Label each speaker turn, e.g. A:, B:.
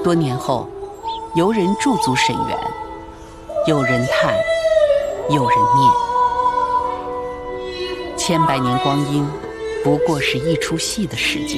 A: 多年后，游人驻足沈园，有人叹，有人念。千百年光阴，不过是一出戏的时间。